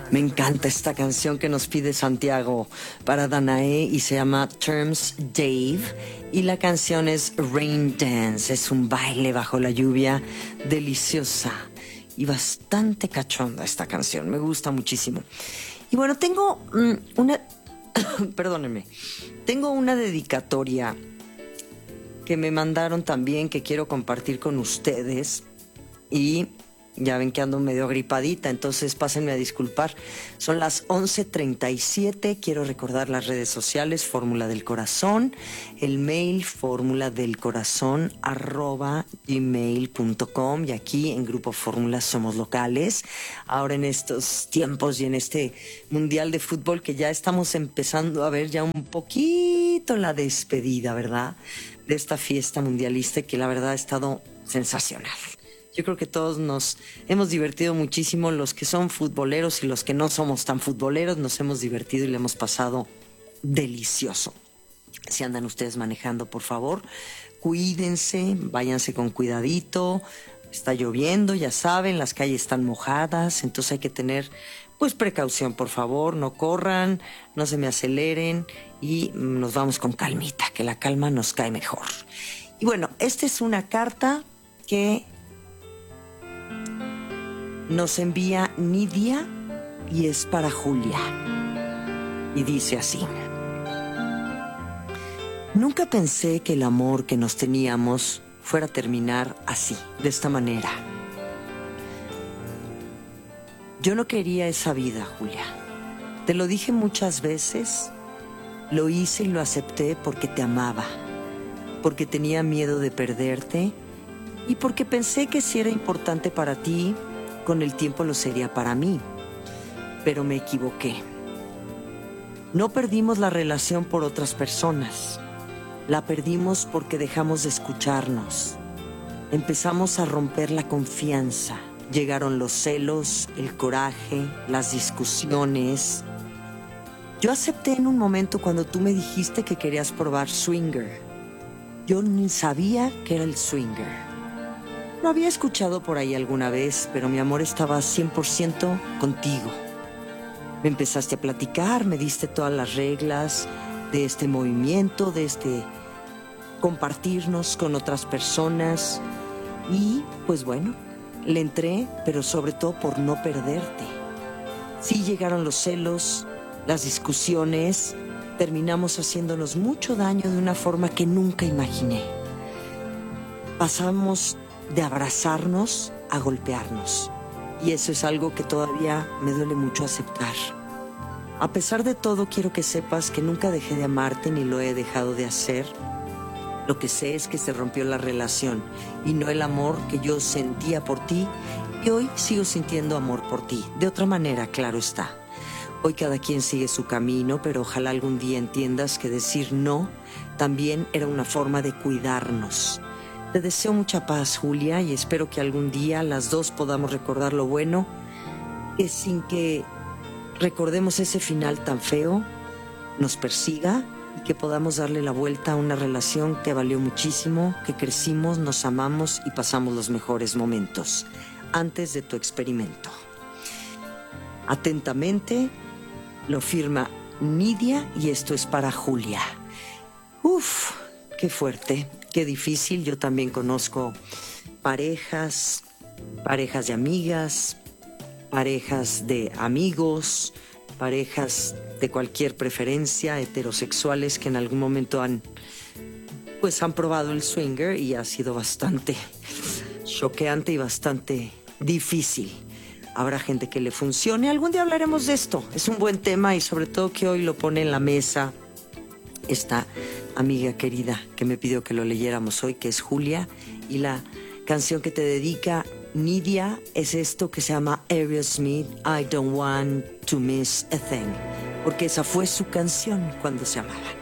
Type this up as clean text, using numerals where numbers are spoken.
Me encanta esta canción que nos pide Santiago para Danae y se llama Terms Dave. Y la canción es Rain Dance. Es un baile bajo la lluvia deliciosa y bastante cachonda esta canción. Me gusta muchísimo. Y bueno, tengo una... perdónenme. Tengo una dedicatoria que me mandaron también que quiero compartir con ustedes. Y... ya ven que ando medio gripadita, entonces pásenme a disculpar. Son las 11:37. Quiero recordar las redes sociales, Fórmula del Corazón, el mail formuladelcorazon@gmail.com, y aquí en Grupo Fórmula somos locales. Ahora en estos tiempos y en este Mundial de Fútbol que ya estamos empezando a ver ya un poquito la despedida, ¿verdad? De esta fiesta mundialista que la verdad ha estado sensacional. Yo creo que todos nos hemos divertido muchísimo, los que son futboleros y los que no somos tan futboleros, nos hemos divertido y le hemos pasado delicioso. Si andan ustedes manejando, por favor, cuídense, váyanse con cuidadito. Está lloviendo, ya saben, las calles están mojadas, entonces hay que tener pues precaución, por favor, no corran, no se me aceleren y nos vamos con calmita, que la calma nos cae mejor. Y bueno, esta es una carta que nos envía Nidia y es para Julia. Y dice así: nunca pensé que el amor que nos teníamos fuera a terminar así, de esta manera. Yo no quería esa vida, Julia. Te lo dije muchas veces, lo hice y lo acepté porque te amaba, porque tenía miedo de perderte y porque pensé que si era importante para ti, con el tiempo lo sería para mí, pero me equivoqué. No perdimos la relación por otras personas, la perdimos porque dejamos de escucharnos. Empezamos a romper la confianza, llegaron los celos, el coraje, las discusiones. Yo acepté en un momento cuando tú me dijiste que querías probar swinger. Yo ni sabía que era el swinger. Lo había escuchado por ahí alguna vez, pero mi amor estaba 100% contigo. Me empezaste a platicar, me diste todas las reglas de este movimiento, de este compartirnos con otras personas. Y, pues bueno, le entré, pero sobre todo por no perderte. Sí llegaron los celos, las discusiones, terminamos haciéndonos mucho daño de una forma que nunca imaginé. Pasamos de abrazarnos a golpearnos. Y eso es algo que todavía me duele mucho aceptar. A pesar de todo, quiero que sepas que nunca dejé de amarte ni lo he dejado de hacer. Lo que sé es que se rompió la relación y no el amor que yo sentía por ti, y hoy sigo sintiendo amor por ti. De otra manera, claro está. Hoy cada quien sigue su camino, pero ojalá algún día entiendas que decir no también era una forma de cuidarnos. Te deseo mucha paz, Julia, y espero que algún día las dos podamos recordar lo bueno, que sin que recordemos ese final tan feo, nos persiga y que podamos darle la vuelta a una relación que valió muchísimo, que crecimos, nos amamos y pasamos los mejores momentos antes de tu experimento. Atentamente, lo firma Nidia y esto es para Julia. Uf, qué fuerte. Qué difícil. Yo también conozco parejas de amigas, parejas de amigos, parejas de cualquier preferencia, heterosexuales que en algún momento han probado el swinger y ha sido bastante choqueante y bastante difícil. Habrá gente que le funcione. Algún día hablaremos de esto. Es un buen tema y sobre todo que hoy lo pone en la mesa esta amiga querida que me pidió que lo leyéramos hoy, que es Julia, y la canción que te dedica Nidia es esto que se llama Aerosmith, I Don't Want to Miss a Thing, porque esa fue su canción cuando se amaban.